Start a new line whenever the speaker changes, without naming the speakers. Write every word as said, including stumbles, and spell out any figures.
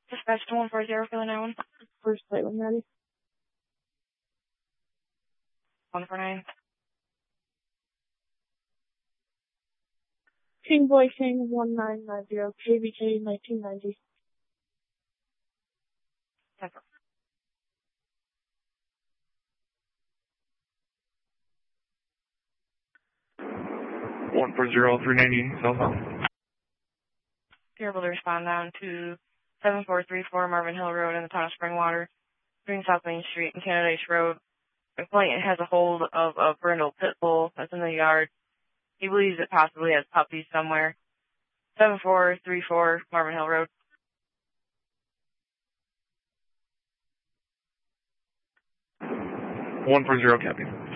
Dispatch to one four zero for the nine one.
First plate when ready.
one four nine.
King Boy King one nine nine zero, K B K nineteen ninety.
one four zero three ninety southbound.
You're able to respond down to seven four three four Marvin Hill Road in the town of Springwater, between South Main Street and Canada H Road. The complainant has a hold of a brindle pit bull that's in the yard. He believes it possibly has puppies somewhere. seven four three four Marvin Hill Road.
one four zero, copy.